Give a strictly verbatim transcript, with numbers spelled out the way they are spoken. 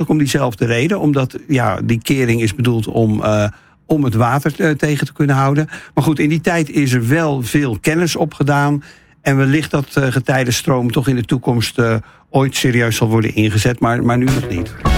om diezelfde reden. Omdat ja, die kering is bedoeld om, uh, om het water uh, tegen te kunnen houden. Maar goed, in die tijd is er wel veel kennis opgedaan. En wellicht dat uh, getijdenstroom toch in de toekomst uh, ooit serieus zal worden ingezet. Maar, maar nu nog niet.